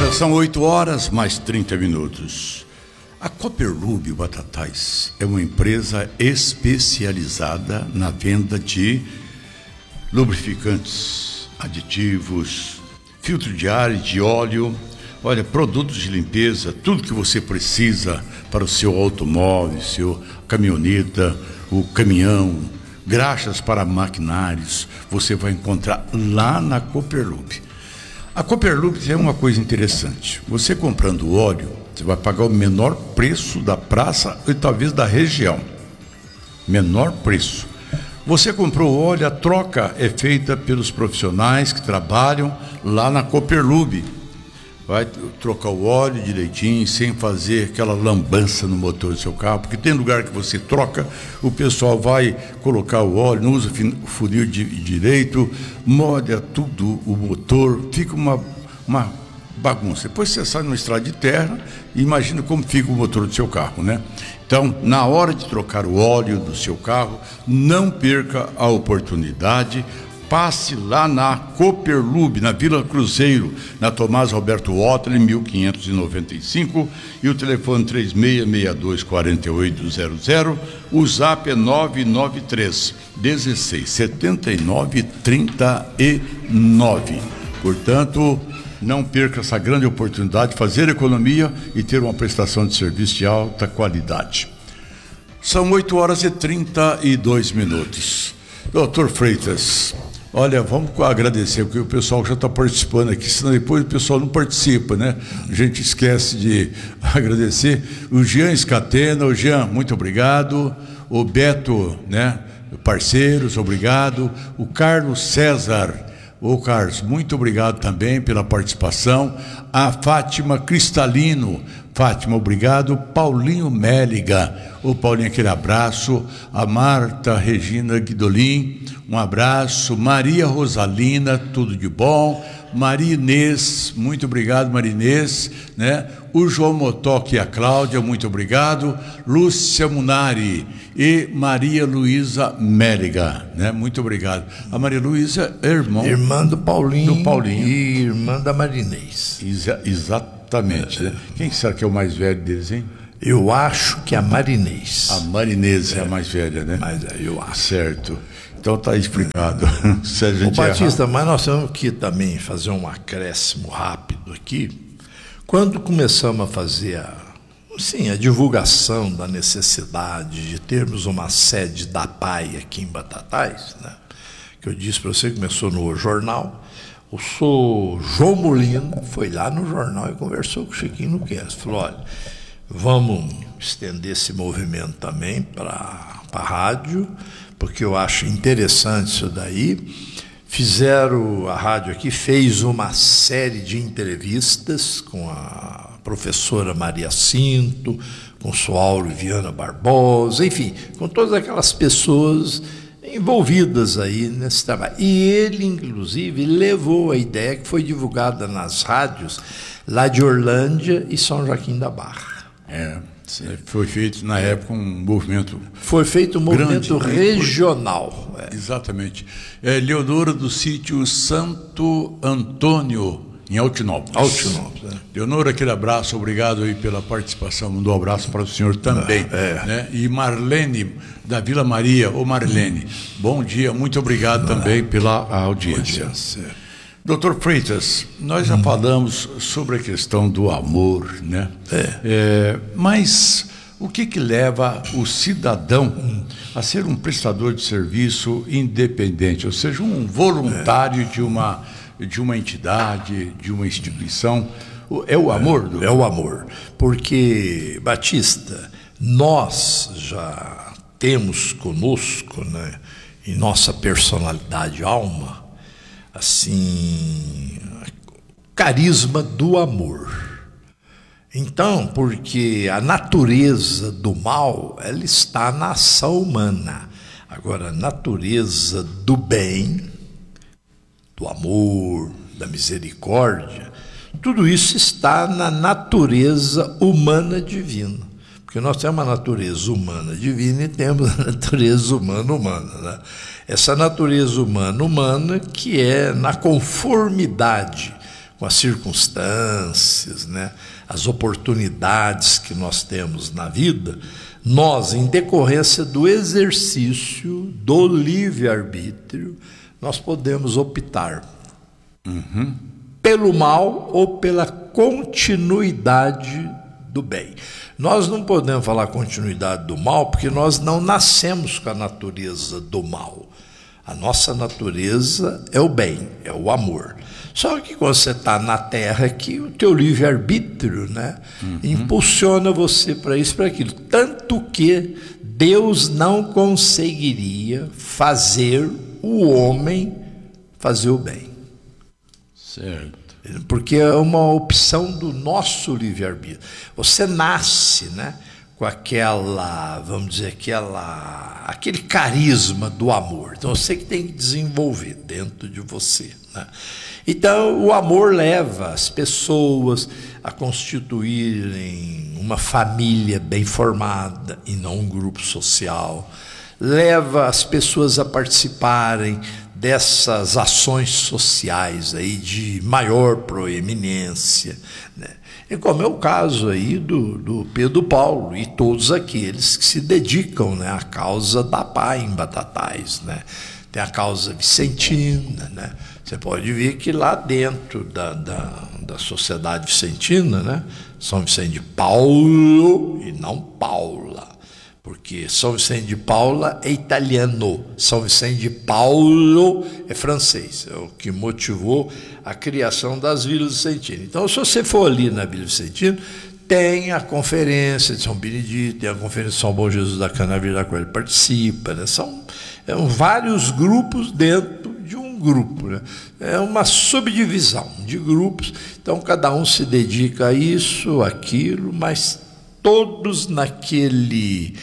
São 8 horas mais 30 minutos. A Copperlube Batatais é uma empresa especializada na venda de lubrificantes, aditivos, filtro de ar e de óleo, olha, produtos de limpeza, tudo que você precisa para o seu automóvel, seu caminhoneta, o caminhão, graxas para maquinários, você vai encontrar lá na Copperlube. A Copperlube tem uma coisa interessante. Você comprando óleo, você vai pagar o menor preço da praça e talvez da região. Menor preço. Você comprou óleo, a troca é feita pelos profissionais que trabalham lá na Copperlube. Vai trocar o óleo direitinho, sem fazer aquela lambança no motor do seu carro, porque tem lugar que você troca, o pessoal vai colocar o óleo, não usa o funil direito, molha tudo o motor, fica uma bagunça. Depois você sai numa estrada de terra e imagina como fica o motor do seu carro, né? Então, na hora de trocar o óleo do seu carro, não perca a oportunidade. Passe lá na Copperlube, na Vila Cruzeiro, na Tomás Roberto Ottoli, 1595, e o telefone 3662-4800, o zap é 993 16 79 39. Portanto, não perca essa grande oportunidade de fazer economia e ter uma prestação de serviço de alta qualidade. São 8 horas e 32 minutos. Doutor Freitas, olha, vamos agradecer, porque o pessoal já está participando aqui, senão depois o pessoal não participa, né? A gente esquece de agradecer. O Jean Escatena, o Jean, muito obrigado. O Beto, né? Parceiros, obrigado. O Carlos César, ô Carlos, muito obrigado também pela participação. A Fátima Cristalino, Fátima, obrigado. Paulinho Méliga, ô Paulinho, aquele abraço. A Marta Regina Guidolin, um abraço. Maria Rosalina, tudo de bom. Maria Inês, muito obrigado, Maria Inês, né? O João Motoc e a Cláudia, muito obrigado. Lúcia Munari e Maria Luísa Méliga, né? Muito obrigado. A Maria Luísa é irmã do Paulinho, e irmã da Maria Inês. Exatamente. Né? Quem será que é o mais velho deles, hein? Eu acho que é a Marinês. A Marinês é a mais velha, né? Mas eu acho. Certo. Então está explicado. Se a gente Batista, mas nós temos que também fazer um acréscimo rápido aqui. Quando começamos a fazer a divulgação da necessidade de termos uma sede da PAI aqui em Batatais, né? Que eu disse para você, começou no jornal. O senhor João Molina foi lá no jornal e conversou com o Chiquinho Luquez. Falou, olha, vamos estender esse movimento também para a rádio, porque eu acho interessante isso daí. A rádio aqui fez uma série de entrevistas com a professora Maria Cinto, com o Suauro Viana Barbosa, enfim, com todas aquelas pessoas envolvidas aí nesse trabalho. E ele, inclusive, levou a ideia que foi divulgada nas rádios lá de Orlândia e São Joaquim da Barra. Foi feito na época um movimento. Foi feito um movimento grande, regional. Exatamente. Leonora do sítio Santo Antônio, em Altinópolis. Leonora, aquele abraço, obrigado aí pela participação. Mandou um abraço para o senhor também. Né? E Marlene, da Vila Maria. Ô Marlene, bom dia, muito obrigado também pela audiência. Doutor Freitas, nós já falamos sobre a questão do amor, né? Mas o que leva o cidadão a ser um prestador de serviço independente, ou seja, um voluntário de uma entidade, de uma instituição? É o amor? É o amor, porque, Batista, nós já temos conosco, né, em nossa personalidade, alma, assim, carisma do amor. Então, porque a natureza do mal, ela está na ação humana. Agora, a natureza do bem, do amor, da misericórdia, tudo isso está na natureza humana divina. Porque nós temos a natureza humana divina e temos a natureza humana, né? Essa natureza humana que é na conformidade com as circunstâncias, né, as oportunidades que nós temos na vida, nós, em decorrência do exercício do livre-arbítrio, nós podemos optar pelo mal ou pela continuidade do bem. Nós não podemos falar continuidade do mal porque nós não nascemos com a natureza do mal. A nossa natureza é o bem, é o amor. Só que quando você está na Terra aqui, o teu livre-arbítrio, né, impulsiona você para isso, para aquilo. Tanto que Deus não conseguiria fazer o homem fazer o bem. Certo. Porque é uma opção do nosso livre-arbítrio. Você nasce, né, com aquela, vamos dizer, aquele carisma do amor. Então você que tem que desenvolver dentro de você, né? Então o amor leva as pessoas a constituírem uma família bem formada e não um grupo social. Leva as pessoas a participarem dessas ações sociais aí de maior proeminência, né? E como é o caso aí do Pedro Paulo e todos aqueles que se dedicam, né, à causa da paz em Batatais, né? Tem a causa vicentina, né? Você pode ver que lá dentro da sociedade vicentina, né, São Vicente de Paulo e não Paula, porque São Vicente de Paula é italiano, São Vicente de Paulo é francês, é o que motivou a criação das Vilas Vicentinas. Então, se você for ali na Vila Vicentina, tem a conferência de São Benedito, tem a conferência de São Bom Jesus da Canaveira, da qual ele participa, né? São vários grupos dentro de um grupo, né? É uma subdivisão de grupos, então cada um se dedica a isso, aquilo, mas todos naquele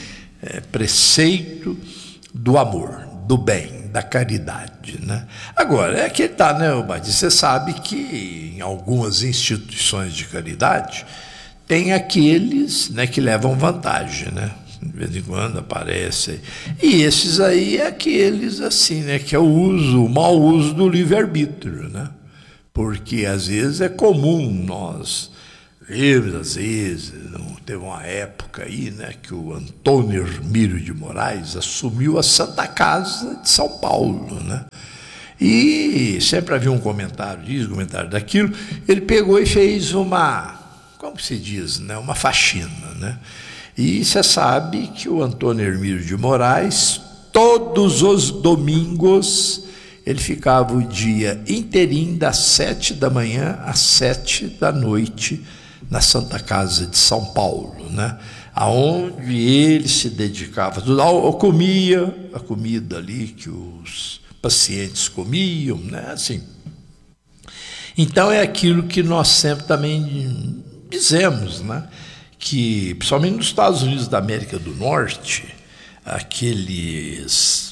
preceito do amor, do bem, da caridade, né? Agora, é que está, né, Obadiah? Você sabe que em algumas instituições de caridade tem aqueles, né, que levam vantagem, né? De vez em quando aparecem. E esses aí é aqueles assim, né, que é o mau uso do livre-arbítrio, né? Porque às vezes é comum nós vermos, às vezes, teve uma época aí, né, que o Antônio Hermílio de Moraes assumiu a Santa Casa de São Paulo, né? E sempre havia um comentário disso, um comentário daquilo. Ele pegou e fez uma, como se diz, né, uma faxina, né? E você sabe que o Antônio Hermílio de Moraes, todos os domingos, ele ficava o dia inteirinho das 7 da manhã às 7 da noite na Santa Casa de São Paulo, né? Aonde ele se dedicava, comia a comida ali que os pacientes comiam, né? Assim. Então é aquilo que nós sempre também dizemos, né? Que, principalmente nos Estados Unidos da América do Norte, aqueles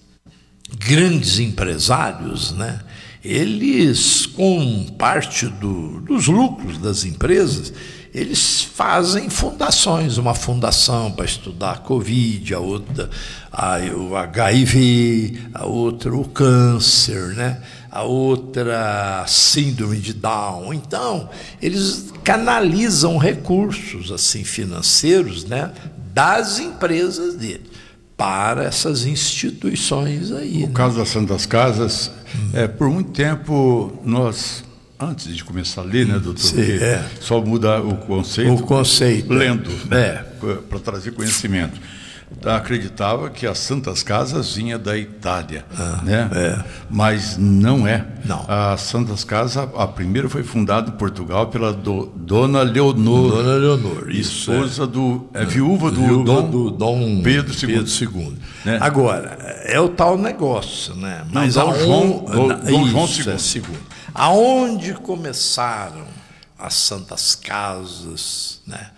grandes empresários, né, eles, com parte dos lucros das empresas, eles fazem fundações, uma fundação para estudar a Covid, a outra o HIV, a outra o câncer, né? A outra síndrome de Down. Então, eles canalizam recursos assim financeiros, né, das empresas deles para essas instituições aí. O caso das Santas Casas, por muito tempo nós, antes de começar a ler, né, doutor? Sim, só muda o conceito. O conceito. Lendo, para trazer conhecimento. Acreditava que as Santas Casas vinha da Itália, né? Mas não é. Não. As Santas Casas, a primeira foi fundada em Portugal pela Dona Leonor. Dona Leonor, isso. Esposa viúva do Dom Pedro II. Né? Agora, é o tal negócio, né? Mas Dom João II. Aonde começaram as Santas Casas, né?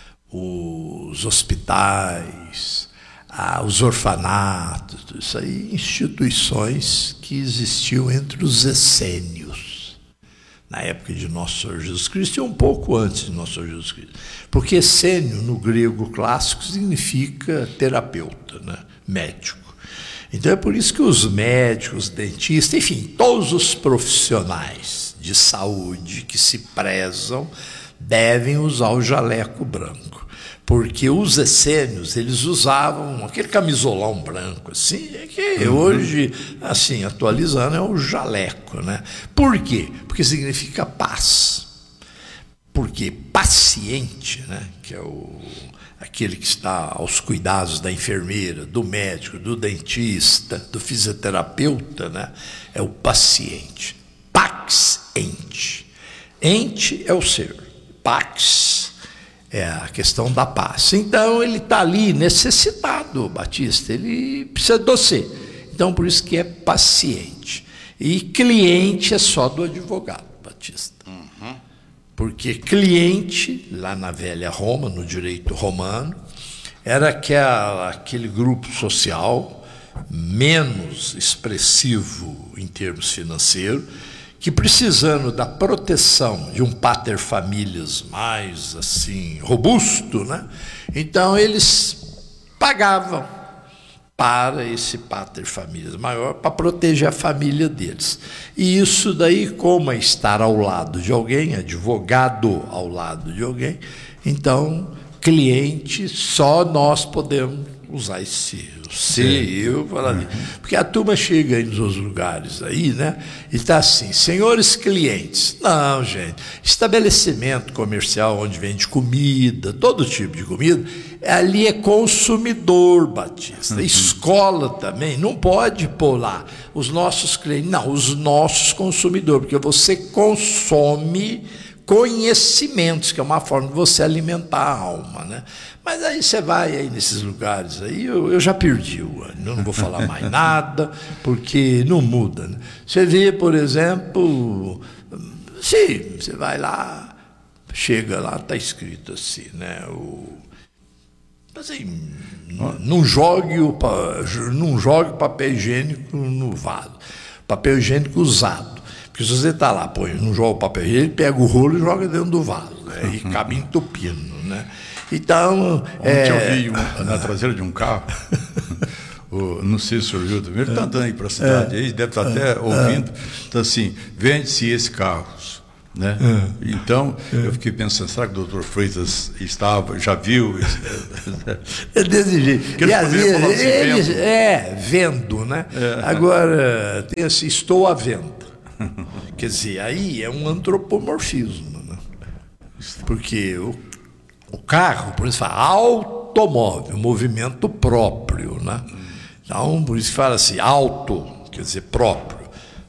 Os hospitais, os orfanatos, tudo isso aí, instituições que existiam entre os essênios, na época de Nosso Senhor Jesus Cristo e um pouco antes de Nosso Senhor Jesus Cristo. Porque essênio, no grego clássico, significa terapeuta, né? Médico. Então é por isso que os médicos, dentistas, enfim, todos os profissionais de de saúde que se prezam devem usar o jaleco branco. Porque os essênios, eles usavam aquele camisolão branco, assim, que hoje, assim, atualizando, é o jaleco, né? Por quê? Porque significa paz. Porque paciente, né, que é aquele que está aos cuidados da enfermeira, do médico, do dentista, do fisioterapeuta, né, é o paciente. Pax ente. Ente é o ser. Pax é a questão da paz. Então ele está ali necessitado, Batista, ele precisa de você. Então por isso que é paciente. E cliente é só do advogado, Batista. Porque cliente, lá na velha Roma, no direito romano, era aquele grupo social menos expressivo em termos financeiros, que precisando da proteção de um pater familias mais assim robusto, né? Então eles pagavam para esse pater familias maior para proteger a família deles. E isso daí, como é estar ao lado de alguém, advogado ao lado de alguém, então cliente só nós podemos usar esse eu falar, porque a turma chega aí nos lugares aí, né? E está assim, senhores clientes. Não, gente, estabelecimento comercial onde vende comida, todo tipo de comida, ali é consumidor, Batista. Escola também, não pode pôr lá os nossos clientes, não, os nossos consumidores, porque você consome conhecimentos, que é uma forma de você alimentar a alma, né? Mas aí você vai aí nesses lugares aí, eu já perdi o ano, eu não vou falar mais nada, porque não muda, né? Você vê, por exemplo, sim, você vai lá, chega lá, está escrito assim, né? Assim, não jogue papel higiênico no vaso, papel higiênico usado. Porque se você está lá, não joga o papel higiênico, pega o rolo e joga dentro do vaso, né? E acaba entupindo, né? Então... Ontem eu vi na traseira de um carro, não sei se o senhor viu também, ele está andando aí para a cidade, aí deve estar até ouvindo, então assim, vende-se esse carro, né? Então, eu fiquei pensando, será que o doutor Freitas já viu? É desse jeito. E às vezes, eles, vendo, né? Agora, tem assim, estou à venda. Quer dizer, aí é um antropomorfismo, né? Porque o carro, por isso fala automóvel, movimento próprio, né? Então, por isso que fala assim, auto, quer dizer, próprio,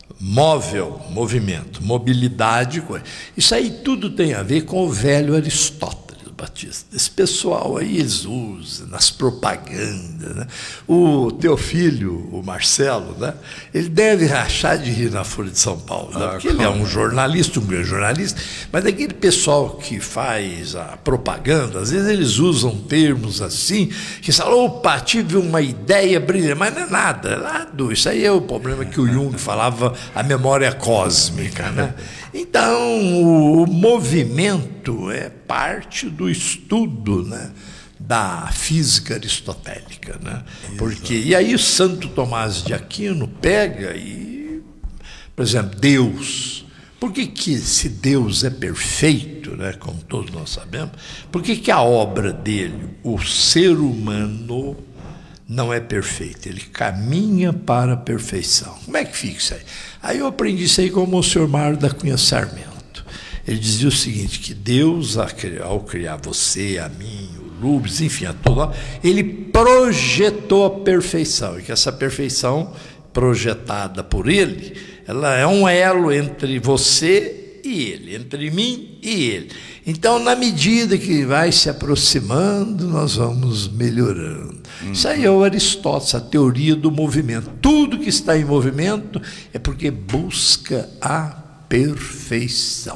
móvel, movimento, mobilidade, coisa. Isso aí tudo tem a ver com o velho Aristóteles, Batista. Esse pessoal aí, eles usam nas propagandas, né? O teu filho, o Marcelo, né? Ele deve rachar de rir na Folha de São Paulo, né? Porque ele é um jornalista, um grande jornalista, mas aquele pessoal que faz a propaganda, às vezes eles usam termos assim, que falam, opa, tive uma ideia brilhante, mas não é nada, isso aí é o problema que o Jung falava, a memória cósmica, né? Então, o movimento é parte do estudo, né, da física aristotélica, né? Porque, e aí o Santo Tomás de Aquino pega e, por exemplo, Deus. Por que se Deus é perfeito, né, como todos nós sabemos, por que a obra dele, o ser humano, não é perfeito? Ele caminha para a perfeição. Como é que fica isso aí? Aí eu aprendi isso aí com o senhor Mário da Cunha Sarmento. Ele dizia o seguinte, que Deus, ao criar você, a mim, o Rubens, enfim, a toda, ele projetou a perfeição, e que essa perfeição projetada por ele, ela é um elo entre você e ele, entre mim e ele. Então, na medida que vai se aproximando, nós vamos melhorando. Isso aí é o Aristóteles, a teoria do movimento. Tudo que está em movimento é porque busca a perfeição.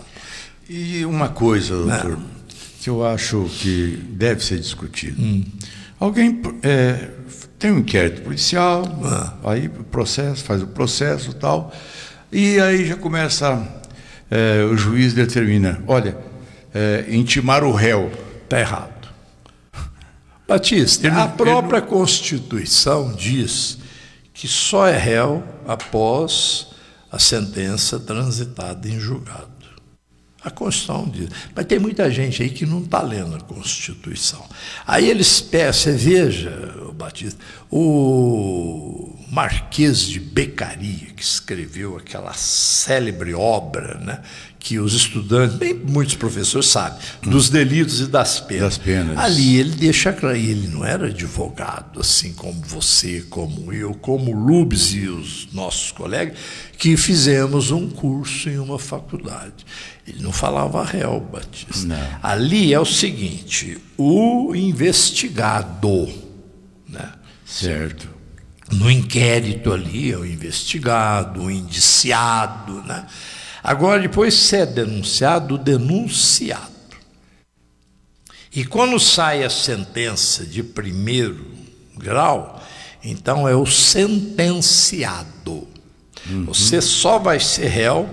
E uma coisa, doutor, que eu acho que deve ser discutido. Alguém tem um inquérito policial, aí faz o processo e tal, e aí já começa, o juiz determina, olha, intimar o réu. Está errado. Batista, a própria Constituição diz que só é réu após a sentença transitada em julgado. A Constituição diz. Mas tem muita gente aí que não está lendo a Constituição. Aí eles pedem, você veja, o Batista, o Marquês de Beccaria, que escreveu aquela célebre obra, né, que os estudantes, nem muitos professores sabem, dos delitos e das penas. Das penas. Ali ele deixa claro, ele não era advogado, assim como você, como eu, como o Lubes e os nossos colegas, que fizemos um curso em uma faculdade. Ele não falava réu, Batista. Não. Ali é o seguinte, o investigado, né? Certo. No inquérito ali é o investigado, o indiciado, né? Agora, depois se é denunciado, o denunciado. E quando sai a sentença de primeiro grau, então é o sentenciado. Você só vai ser réu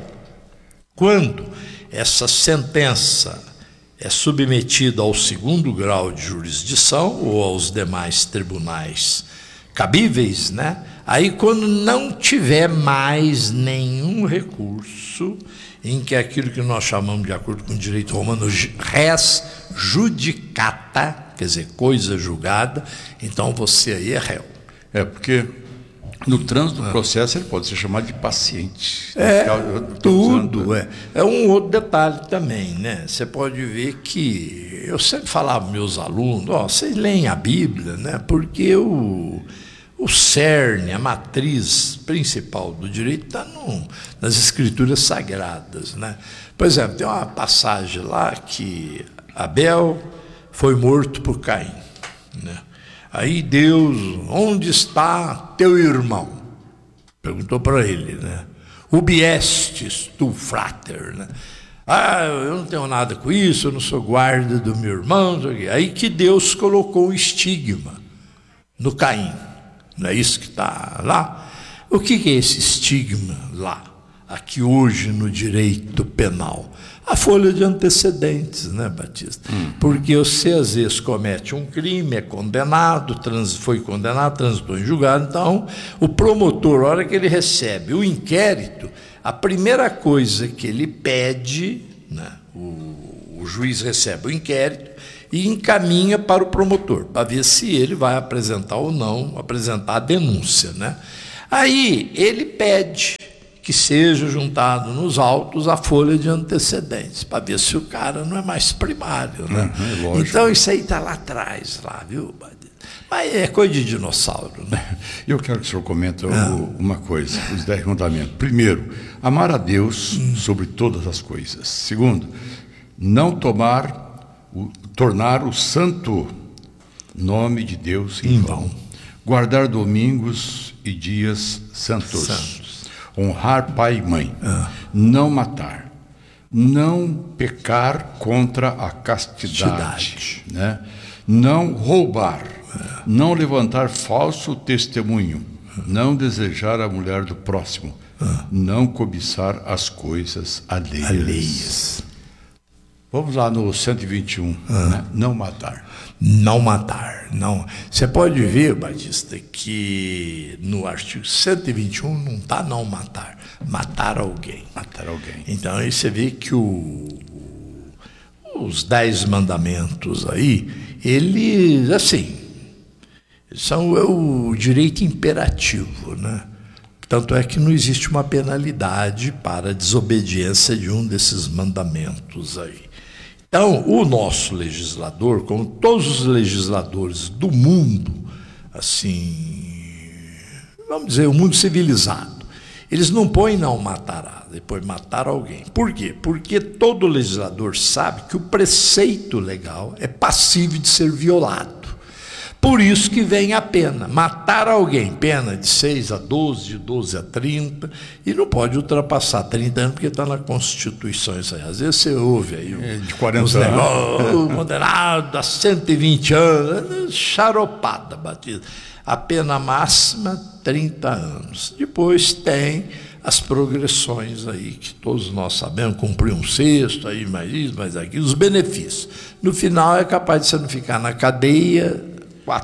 quando essa sentença é submetida ao segundo grau de jurisdição ou aos demais tribunais cabíveis, né? Aí quando não tiver mais nenhum recurso em que aquilo que nós chamamos, de acordo com o direito romano, res judicata, quer dizer, coisa julgada, então você aí é réu. É, porque no trânsito do processo ele pode ser chamado de paciente. Tudo. É um outro detalhe também, né? Você pode ver que eu sempre falava para meus alunos, vocês leem a Bíblia, né? Porque o cerne, a matriz principal do direito está nas escrituras sagradas, né? Por exemplo, tem uma passagem lá que Abel foi morto por Caim, né? Aí Deus, onde está teu irmão? Perguntou para ele, né? Ubi estis tu frater, né? Eu não tenho nada com isso, eu não sou guarda do meu irmão. Aí que Deus colocou um estigma no Caim. Não é isso que está lá? O que é esse estigma lá, aqui hoje no direito penal? A folha de antecedentes, né, Batista? Porque você às vezes comete um crime, é condenado, foi condenado, transitou em julgado, então o promotor, a hora que ele recebe o inquérito, a primeira coisa que ele pede, né, o juiz recebe o inquérito e encaminha para o promotor, para ver se ele vai apresentar ou não, apresentar a denúncia, né? Aí ele pede que seja juntado nos autos a folha de antecedentes, para ver se o cara não é mais primário, né? Então isso aí está lá atrás, lá, viu? Mas é coisa de dinossauro, né? Eu quero que o senhor comente uma coisa, os 10 mandamentos. Primeiro, amar a Deus sobre todas as coisas. Segundo, não tornar o santo nome de Deus em vão. Guardar domingos e dias santos. Honrar pai e mãe. Não matar. Não pecar contra a castidade. Né? Não roubar. Não levantar falso testemunho. Não desejar a mulher do próximo. Não cobiçar as coisas alheias. Vamos lá no 121, né? Não matar. Não matar, não. Você pode ver, Batista, que no artigo 121 não está não matar, matar alguém. Matar alguém. Então aí você vê que os 10 mandamentos aí, eles, assim, são o direito imperativo, né? Tanto é que não existe uma penalidade para a desobediência de um desses mandamentos aí. Então, o nosso legislador, como todos os legisladores do mundo, assim, vamos dizer, o mundo civilizado, eles não põem não matará, depois matar alguém. Por quê? Porque todo legislador sabe que o preceito legal é passível de ser violado. Por isso que vem a pena. Matar alguém, pena de 6 a 12, de 12 a 30, e não pode ultrapassar 30 anos, porque está na Constituição isso aí. Às vezes você ouve aí de 40 anos. Condenado a 120 anos, charopada, batida. A pena máxima, 30 anos. Depois tem as progressões aí, que todos nós sabemos, cumprir um sexto, aí mais isso, mais aquilo, os benefícios. No final é capaz de você não ficar na cadeia 4 anos.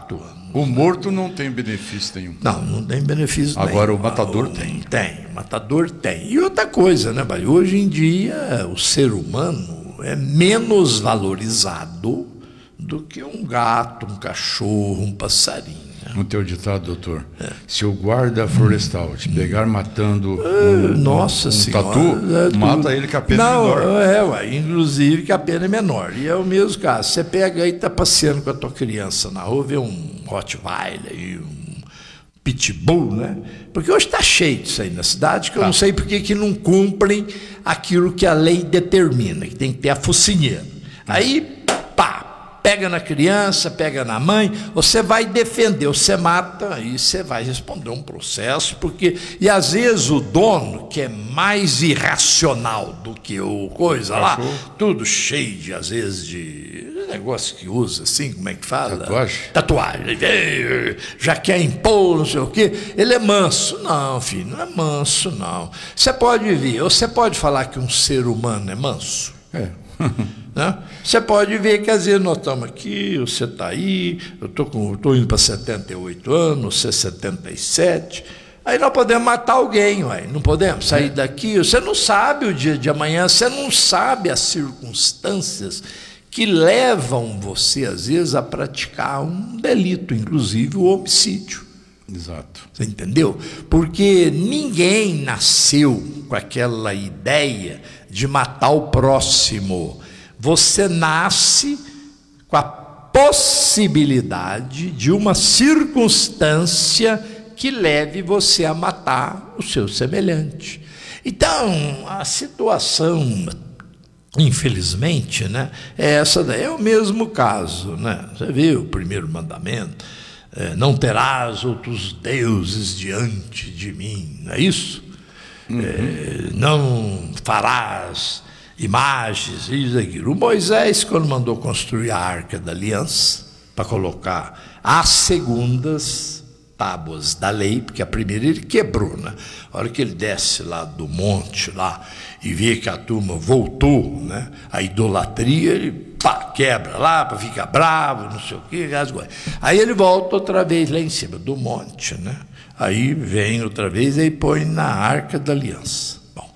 O morto não tem benefício nenhum. Não tem benefício nenhum. Agora o matador tem. O matador tem. E outra coisa, né, Bahia? Hoje em dia o ser humano é menos valorizado do que um gato, um cachorro, um passarinho. No teu ditado, doutor, se o guarda florestal te pegar matando Nossa senhora, tatu, mata ele que a pena é menor. Inclusive que a pena é menor. E é o mesmo caso. Você pega aí e está passeando com a tua criança na rua, vê um Rottweiler e um Pitbull, né? Porque hoje está cheio disso aí na cidade, que eu não sei por que não cumprem aquilo que a lei determina, que tem que ter a focinheira. Aí, pá! Pega na criança, pega na mãe, você vai defender, você mata, aí você vai responder um processo, porque, e às vezes o dono, que é mais irracional do que o coisa lá, tudo cheio de, às vezes, de negócio que usa assim, como é que fala? Tatuagem. Já quer impor, não sei o quê. Ele é manso. Não, filho, não é manso, não. Você pode ver, você pode falar que um ser humano é manso? Né? Você pode ver que às vezes nós estamos aqui, você está aí, eu estou indo para 78 anos, você 77, aí nós podemos matar alguém, não podemos sair daqui, você não sabe o dia de amanhã, você não sabe as circunstâncias que levam você às vezes a praticar um delito, inclusive o homicídio. Exato. Você entendeu? Porque ninguém nasceu com aquela ideia de matar o próximo. Você nasce com a possibilidade de uma circunstância que leve você a matar o seu semelhante. Então, a situação, infelizmente, né, é essa daí. É o mesmo caso, né? Você viu o primeiro mandamento, não terás outros deuses diante de mim, não é isso? Não farás imagens, isso, aquilo. O Moisés, quando mandou construir a Arca da Aliança, para colocar as segundas tábuas da lei, porque a primeira ele quebrou, né? A hora que ele desce lá do monte lá e vê que a turma voltou, né? A idolatria, ele quebra lá para ficar bravo, não sei o quê. Aí ele volta outra vez lá em cima do monte, né? Aí vem outra vez e põe na Arca da Aliança. Bom,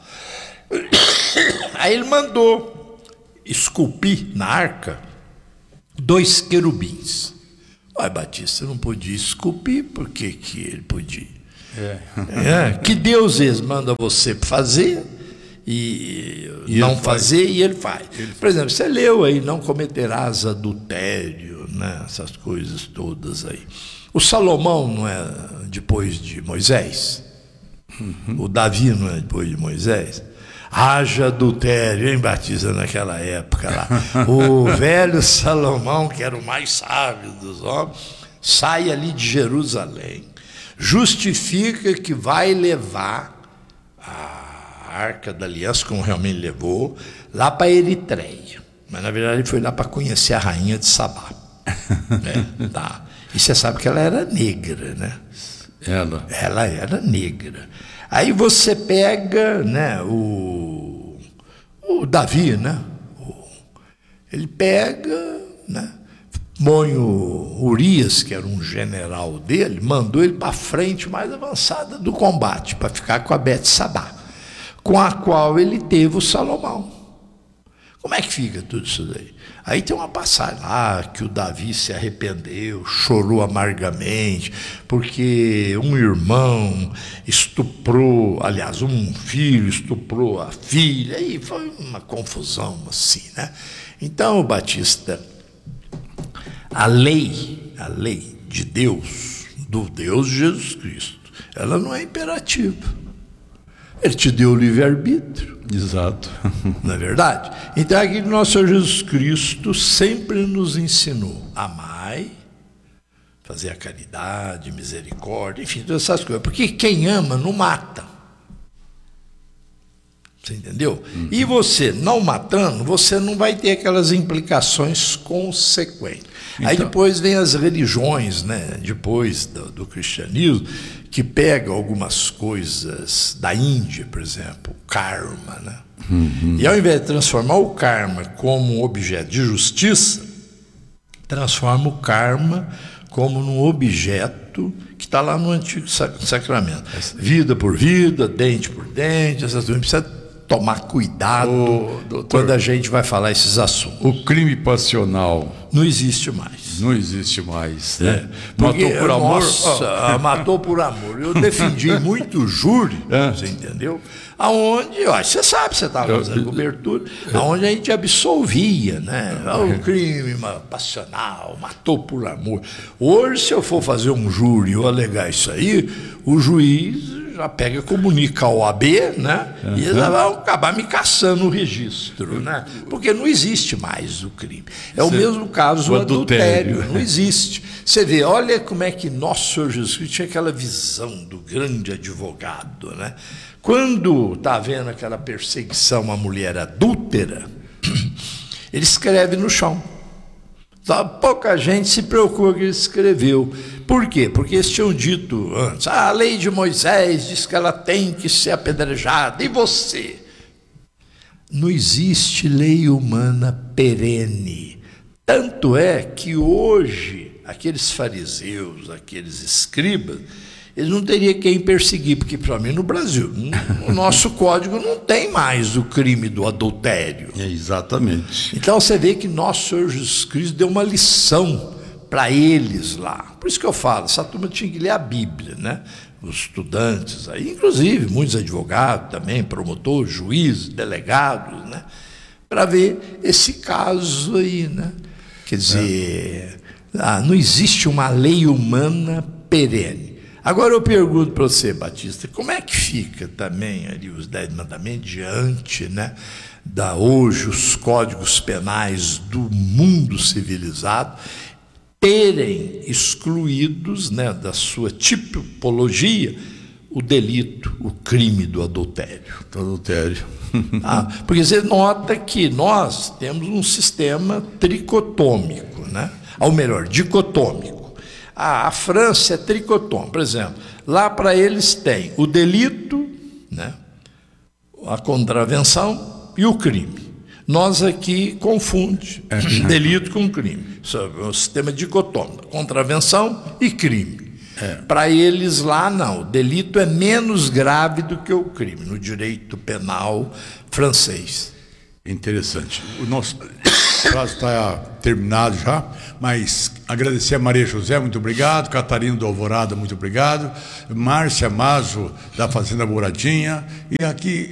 aí ele mandou esculpir na arca 2 querubins. Olha, Batista, não podia esculpir, por que ele podia? Que Deus manda você fazer e não fazer, e ele faz. Por exemplo, você leu aí, não cometerás adultério, né? Essas coisas todas aí. O Salomão não é depois de Moisés? O Davi não é depois de Moisés? Haja adultério, hein, Batista, naquela época lá. O velho Salomão, que era o mais sábio dos homens, sai ali de Jerusalém, justifica que vai levar a Arca da Aliança, como realmente levou, lá para Eritreia. Mas, na verdade, ele foi lá para conhecer a rainha de Sabá. Tá. E você sabe que ela era negra, né? Ela era negra. Aí você pega, né, o Davi, né? Ele pega, né, põe o Urias, que era um general dele, mandou ele para a frente mais avançada do combate, para ficar com a Betsabá, com a qual ele teve o Salomão. Como é que fica tudo isso daí? Aí tem uma passagem lá que o Davi se arrependeu, chorou amargamente, porque um irmão estuprou, aliás, um filho estuprou a filha, aí foi uma confusão assim, né? Então, Batista, a lei de Deus, do Deus Jesus Cristo, ela não é imperativa. Ele te deu o livre-arbítrio. Exato. Não é verdade? Então aqui o nosso Senhor Jesus Cristo sempre nos ensinou: amai, fazer a caridade, misericórdia, enfim, todas essas coisas. Porque quem ama não mata. Você entendeu? E você não matando, você não vai ter aquelas implicações consequentes. Então, aí depois vem as religiões, né? Depois do cristianismo, que pega algumas coisas da Índia, por exemplo, o karma, né? E ao invés de transformar o karma como um objeto de justiça, transforma o karma como num objeto que está lá no Antigo Sacramento. Vida por vida, dente por dente, essas coisas. Precisa tomar cuidado quando a gente vai falar esses assuntos. O crime passional não existe mais. Não existe mais, né? Porque, matou por amor. Nossa, matou por amor. Eu defendi muito júri, você entendeu? Aonde, você sabe, você estava fazendo cobertura, aonde a gente absolvia, né? O crime passional, matou por amor. Hoje, se eu for fazer um júri ou alegar isso aí, o juiz já pega, comunica ao AB, né? E eles vão acabar me caçando o registro, né? Porque não existe mais o crime. É o mesmo caso do adultério, não existe. Você vê, olha como é que nosso Senhor Jesus Cristo tinha aquela visão do grande advogado, né? Quando está havendo aquela perseguição à mulher adúltera, ele escreve no chão. Só pouca gente se preocupa que ele escreveu. Por quê? Porque eles tinham dito antes, a lei de Moisés diz que ela tem que ser apedrejada, e você? Não existe lei humana perene. Tanto é que hoje, aqueles fariseus, aqueles escribas, eles não teriam quem perseguir, porque, para mim, no Brasil, o nosso código não tem mais o crime do adultério. Exatamente. Então, você vê que nosso Senhor Jesus Cristo deu uma lição para eles lá. Por isso que eu falo, essa turma tinha que ler a Bíblia, né? Os estudantes aí, inclusive, muitos advogados também, promotores, juízes, delegados, né? Para ver esse caso aí, né? Quer dizer, não existe uma lei humana perene. Agora eu pergunto para você, Batista, como é que fica também ali os 10 mandamentos diante, né, da hoje os códigos penais do mundo civilizado terem excluídos, né, da sua tipologia o delito, o crime do adultério. Do adultério. Porque você nota que nós temos um sistema tricotômico, né? Ou melhor, dicotômico. A França é tricotômica, por exemplo. Lá para eles tem o delito, né, a contravenção e o crime. Nós aqui confunde delito com crime. Isso é um sistema dicotômico, contravenção e crime. Para eles lá, não. O delito é menos grave do que o crime, no direito penal francês. Interessante. O nosso prazo está terminado já, mas agradecer a Maria José, muito obrigado. Catarina do Alvorada, muito obrigado. Márcia Mazo, da Fazenda Moradinha. E aqui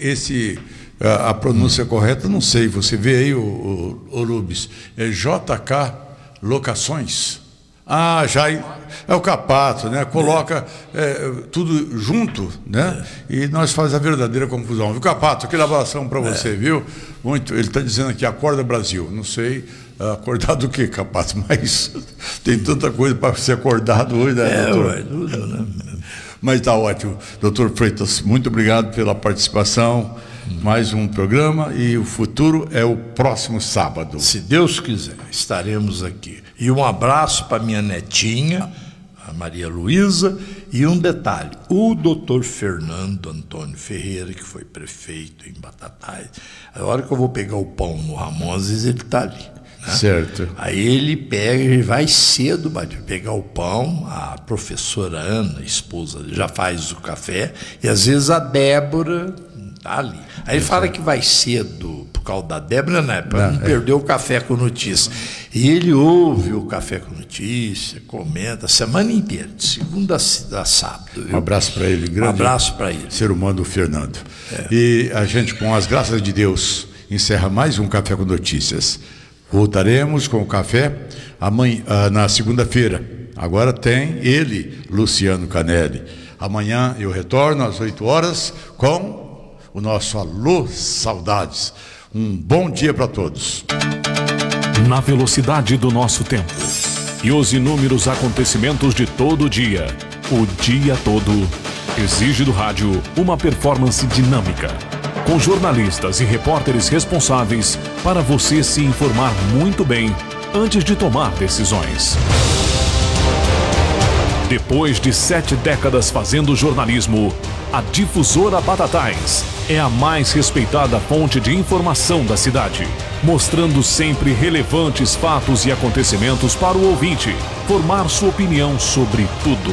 a pronúncia correta, não sei, você vê aí, o Rubens, é JK Locações. Já é o Capato, né? Coloca tudo junto, né? E nós fazemos a verdadeira confusão. Viu, Capato? Aquele abração para você, viu? Muito. Ele está dizendo aqui, acorda Brasil. Não sei acordar do que, Capato, mas tem tanta coisa para ser acordado hoje, né, doutor? Tudo, né? Mas está ótimo. Doutor Freitas, muito obrigado pela participação. Mais um programa e o futuro é o próximo sábado. Se Deus quiser, estaremos aqui. E um abraço para minha netinha, a Maria Luísa, e um detalhe, o doutor Fernando Antônio Ferreira, que foi prefeito em Batatais, a hora que eu vou pegar o pão no Ramon, às vezes ele está ali. Né? Certo. Aí ele pega, ele vai cedo para pegar o pão, a professora Ana, a esposa, já faz o café, e às vezes a Débora está ali. Aí ele fala que vai cedo por causa da Débora, né? Para não perder o café com notícia. E ele ouve o café com notícia, comenta a semana inteira, de segunda a sábado. Um abraço para ele, grande. Um abraço para ele. Ser humano, Fernando. E a gente, com as graças de Deus, encerra mais um Café com Notícias. Voltaremos com o café amanhã, na segunda-feira. Agora tem ele, Luciano Canelli. Amanhã eu retorno às 8 horas com o nosso Alô Saudades. Um bom dia para todos. Na velocidade do nosso tempo e os inúmeros acontecimentos de todo dia, o dia todo, exige do rádio uma performance dinâmica, com jornalistas e repórteres responsáveis para você se informar muito bem antes de tomar decisões. Depois de 7 décadas fazendo jornalismo, a Difusora Batatais é a mais respeitada fonte de informação da cidade, mostrando sempre relevantes fatos e acontecimentos para o ouvinte formar sua opinião sobre tudo.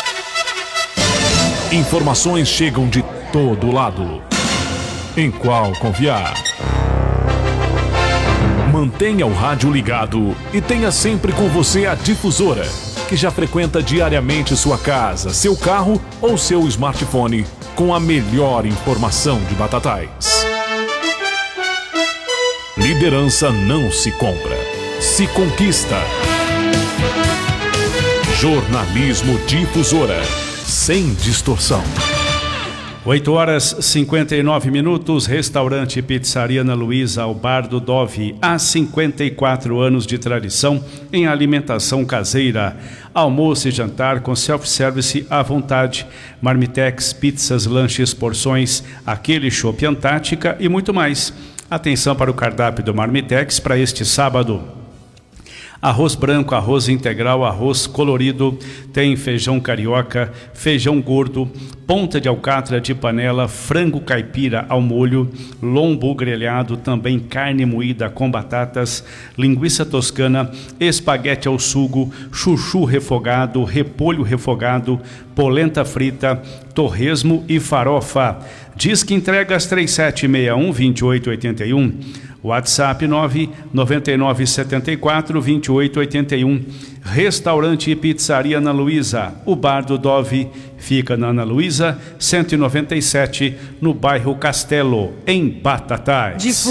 Informações chegam de todo lado. Em qual confiar? Mantenha o rádio ligado e tenha sempre com você a Difusora, que já frequenta diariamente sua casa, seu carro ou seu smartphone com a melhor informação de Batatais. Liderança não se compra, se conquista. Jornalismo Difusora, sem distorção. 8h59, restaurante e pizzaria Ana Luísa, ao Bar do Dove, há 54 anos de tradição em alimentação caseira. Almoço e jantar com self-service à vontade, marmitex, pizzas, lanches, porções, aquele chopp Antártica e muito mais. Atenção para o cardápio do Marmitex para este sábado. Arroz branco, arroz integral, arroz colorido, tem feijão carioca, feijão gordo, ponta de alcatra de panela, frango caipira ao molho, lombo grelhado, também carne moída com batatas, linguiça toscana, espaguete ao sugo, chuchu refogado, repolho refogado, polenta frita, torresmo e farofa. Disque entregas 3761-2881. WhatsApp 99974-2881. Restaurante e pizzaria Ana Luísa. O Bar do Dove fica na Ana Luísa 197, no bairro Castelo, em Batatais.